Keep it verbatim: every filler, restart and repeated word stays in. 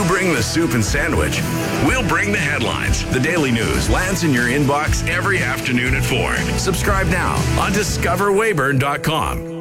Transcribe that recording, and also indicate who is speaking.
Speaker 1: You bring the soup and sandwich. We'll bring the headlines. The Daily News lands in your inbox every afternoon at four. Subscribe now on discover weyburn dot com.